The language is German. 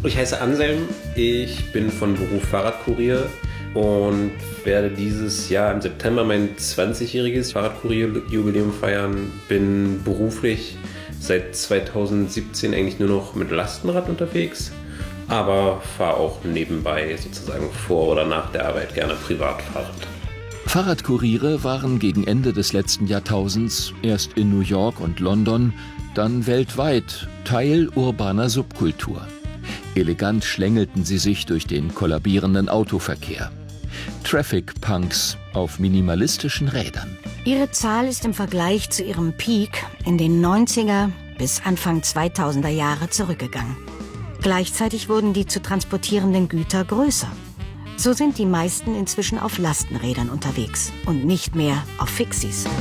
Ich heiße Anselm, ich bin von Beruf Fahrradkurier und werde dieses Jahr im September mein 20-jähriges Fahrradkurier-Jubiläum feiern. Bin beruflich seit 2017 eigentlich nur noch mit Lastenrad unterwegs, aber fahre auch nebenbei sozusagen vor oder nach der Arbeit gerne Privatfahrrad. Fahrradkuriere waren gegen Ende des letzten Jahrtausends erst in New York und London, dann weltweit Teil urbaner Subkultur. Elegant schlängelten sie sich durch den kollabierenden Autoverkehr. Traffic Punks auf minimalistischen Rädern. Ihre Zahl ist im Vergleich zu ihrem Peak in den 90er bis Anfang 2000er Jahre zurückgegangen. Gleichzeitig wurden die zu transportierenden Güter größer. So sind die meisten inzwischen auf Lastenrädern unterwegs und nicht mehr auf Fixies.